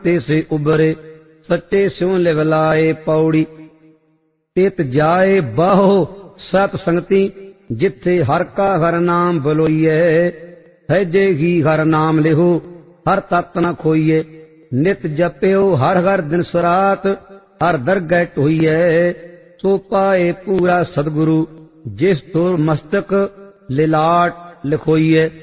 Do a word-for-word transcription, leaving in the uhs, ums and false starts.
ते से उबरे सच्चे स्यों लिवलाए पौड़ी। तित जाए बाहो सत संगति जिथे हर का हर नाम बलोईए। सहजे ही हर नाम लिहो हर तत न खोईए। नित जप्यो हर हर दिन सरात हर दरगह टोईए। सो पाए पूरा सदगुरु जिस तुर मस्तक लिलाट लिखोईए।